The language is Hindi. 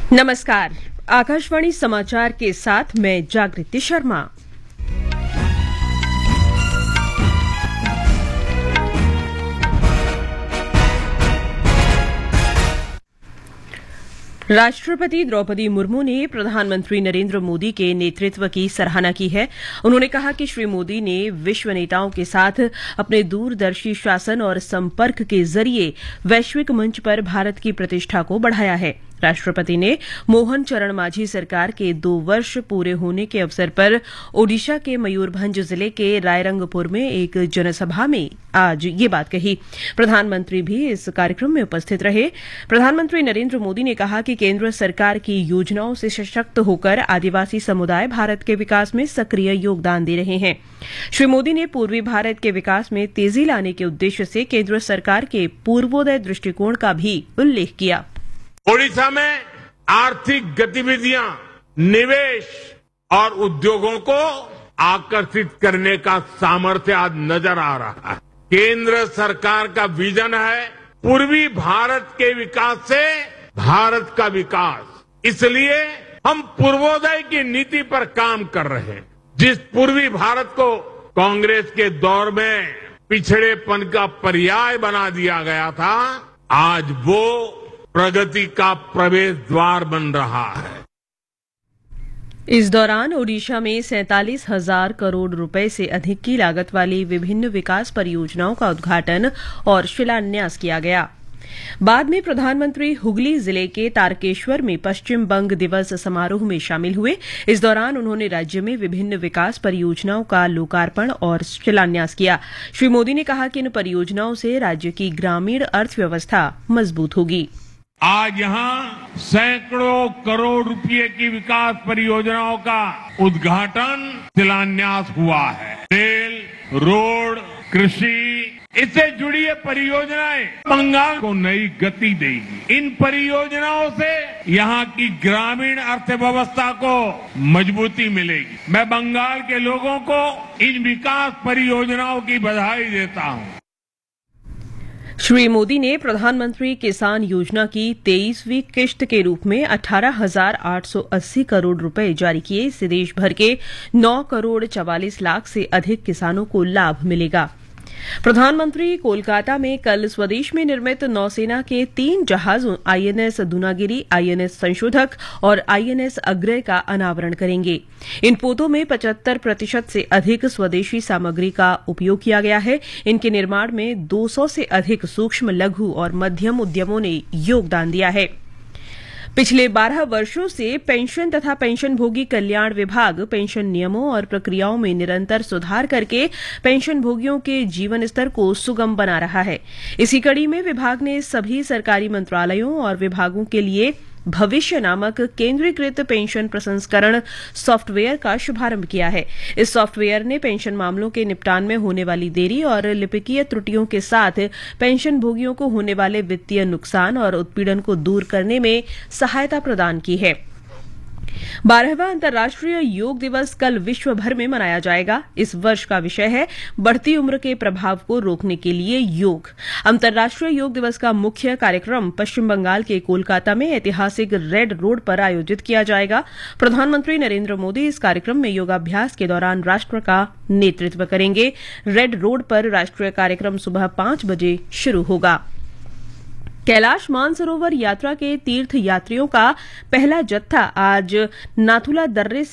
नमस्कार। आकाशवाणी समाचार के साथ मैं जागृति शर्मा। राष्ट्रपति द्रौपदी मुर्मू ने प्रधानमंत्री नरेंद्र मोदी के नेतृत्व की सराहना की है। उन्होंने कहा कि श्री मोदी ने विश्व नेताओं के साथ अपने दूरदर्शी शासन और संपर्क के जरिए वैश्विक मंच पर भारत की प्रतिष्ठा को बढ़ाया है। राष्ट्रपति ने मोहन चरण मांझी सरकार के 2 वर्ष पूरे होने के अवसर पर ओडिशा के मयूरभंज जिले के रायरंगपुर में एक जनसभा में आज ये बात कही। प्रधानमंत्री भी इस कार्यक्रम में उपस्थित रहे। प्रधानमंत्री नरेंद्र मोदी ने कहा कि केंद्र सरकार की योजनाओं से सशक्त होकर आदिवासी समुदाय भारत के विकास में सक्रिय योगदान दे रहे हैं। श्री मोदी ने पूर्वी भारत के विकास में तेजी लाने के उद्देश्य से केंद्र सरकार के पूर्वोदय दृष्टिकोण का भी उल्लेख किया। ओडिशा में आर्थिक गतिविधियां, निवेश और उद्योगों को आकर्षित करने का सामर्थ्य आज नजर आ रहा है। केंद्र सरकार का विजन है पूर्वी भारत के विकास से भारत का विकास। इसलिए हम पूर्वोदय की नीति पर काम कर रहे हैं। जिस पूर्वी भारत को कांग्रेस के दौर में पिछड़ेपन का पर्याय बना दिया गया था, आज वो प्रगति का प्रवेश द्वार बन रहा है। इस दौरान ओडिशा में 47,000 करोड़ रुपए से अधिक की लागत वाली विभिन्न विकास परियोजनाओं का उद्घाटन और शिलान्यास किया गया। बाद में प्रधानमंत्री हुगली जिले के तारकेश्वर में पश्चिम बंग दिवस समारोह में शामिल हुए। इस दौरान उन्होंने राज्य में विभिन्न विकास परियोजनाओं का लोकार्पण और शिलान्यास किया। श्री मोदी ने कहा कि इन परियोजनाओं से राज्य की ग्रामीण अर्थव्यवस्था मजबूत होगी। आज यहाँ सैकड़ों करोड़ रुपए की विकास परियोजनाओं का उद्घाटन, शिलान्यास हुआ है। रेल, रोड, कृषि, इससे जुड़ी ये परियोजनाएं बंगाल को नई गति देगी। इन परियोजनाओं से यहाँ की ग्रामीण अर्थव्यवस्था को मजबूती मिलेगी। मैं बंगाल के लोगों को इन विकास परियोजनाओं की बधाई देता हूँ। श्री मोदी ने प्रधानमंत्री किसान योजना की 23वीं किश्त के रूप में 18,880 करोड़ रुपए जारी किए। इससे देश भर के 9 करोड़ 44 लाख से अधिक किसानों को लाभ मिलेगा। प्रधानमंत्री कोलकाता में कल स्वदेश में निर्मित नौसेना के 3 जहाजों आईएनएस दूनागिरी, आईएनएस संशोधक और आईएनएस अग्रय का अनावरण करेंगे। इन पोतों में 75% से अधिक स्वदेशी सामग्री का उपयोग किया गया है। इनके निर्माण में 200 से अधिक सूक्ष्म, लघु और मध्यम उद्यमों ने योगदान दिया है। पिछले 12 वर्षों से पेंशन तथा पेंशनभोगी कल्याण विभाग पेंशन नियमों और प्रक्रियाओं में निरंतर सुधार करके पेंशनभोगियों के जीवन स्तर को सुगम बना रहा है। इसी कड़ी में विभाग ने सभी सरकारी मंत्रालयों और विभागों के लिए भविष्य नामक केंद्रीकृत पेंशन प्रसंस्करण सॉफ्टवेयर का शुभारंभ किया है। इस सॉफ्टवेयर ने पेंशन मामलों के निपटान में होने वाली देरी और लिपिकीय त्रुटियों के साथ पेंशनभोगियों को होने वाले वित्तीय नुकसान और उत्पीड़न को दूर करने में सहायता प्रदान की है। 12वां अंतर्राष्ट्रीय योग दिवस कल विश्व भर में मनाया जाएगा। इस वर्ष का विषय है बढ़ती उम्र के प्रभाव को रोकने के लिए योग। अंतर्राष्ट्रीय योग दिवस का मुख्य कार्यक्रम पश्चिम बंगाल के कोलकाता में ऐतिहासिक रेड रोड पर आयोजित किया जाएगा। प्रधानमंत्री नरेंद्र मोदी इस कार्यक्रम में योगाभ्यास के दौरान राष्ट्र का नेतृत्व करेंगे। रेड रोड पर राष्ट्रीय कार्यक्रम सुबह 5 बजे शुरू होगा। कैलाश मानसरोवर यात्रा के तीर्थ यात्रियों का पहला जत्था आज नाथुला दर्रे से